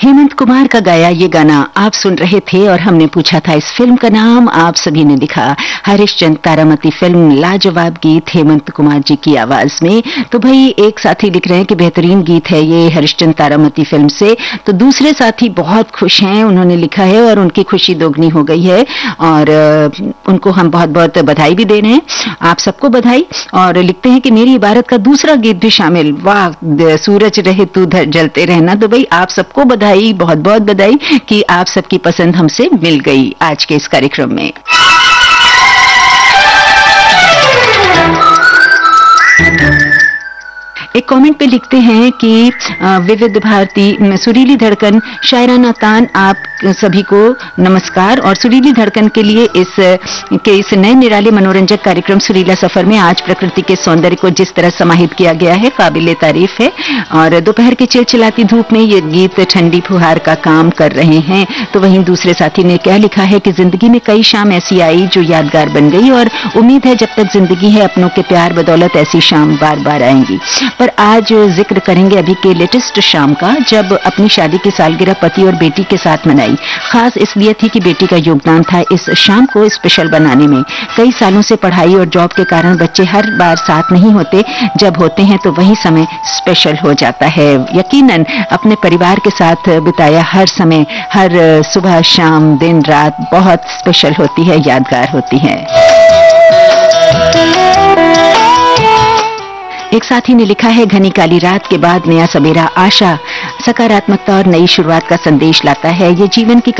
हेमंत कुमार का गाया ये गाना आप सुन रहे थे और हमने पूछा था इस फिल्म का नाम। आप सभी ने लिखा हरिश्चंद्र तारामती फिल्म, लाजवाब गीत हेमंत कुमार जी की आवाज में। तो भाई एक साथी लिख रहे हैं कि बेहतरीन गीत है ये हरिश्चंद्र तारामती फिल्म से। तो दूसरे साथी बहुत खुश हैं, उन्होंने लिखा है और उनकी खुशी दोगुनी हो गई है और उनको हम बहुत बहुत बधाई भी दे रहे हैं। आप सबको बधाई। और लिखते हैं कि मेरी इबारत का दूसरा गीत भी शामिल, वाह सूरज रहे तू जलते रहना। तो भाई आप सबको बधाई, बहुत बहुत बधाई कि आप सबकी पसंद हमसे मिल गई आज के इस कार्यक्रम में। एक कमेंट पे लिखते हैं कि विविध भारती सुरीली धड़कन शायराना तान आप सभी को नमस्कार। और सुरीली धड़कन के लिए इस नए निराले मनोरंजक कार्यक्रम सुरीला सफर में आज प्रकृति के सौंदर्य को जिस तरह समाहित किया गया है, काबिले तारीफ है। और दोपहर की चिलचिलाती धूप में ये गीत ठंडी फुहार का काम कर रहे हैं। तो वहीं दूसरे साथी ने क्या लिखा है कि जिंदगी में कई शाम ऐसी आई जो यादगार बन गई और उम्मीद है जब तक जिंदगी है अपनों के प्यार बदौलत ऐसी शाम बार बार आएंगी। पर आज जिक्र करेंगे अभी के लेटेस्ट शाम का, जब अपनी शादी की सालगिरह पति और बेटी के साथ मनाई। खास इसलिए थी कि बेटी का योगदान था इस शाम को स्पेशल बनाने में। कई सालों से पढ़ाई और जॉब के कारण बच्चे हर बार साथ नहीं होते, जब होते हैं तो वही समय स्पेशल हो जाता है। यकीनन अपने परिवार के साथ बिताया हर समय, हर सुबह शाम दिन रात बहुत स्पेशल होती है, यादगार होती है। एक साथी ने लिखा है घनी काली रात के बाद नया सवेरा आशा, सकारात्मकता और नई शुरुआत का संदेश लाता है। ये जीवन की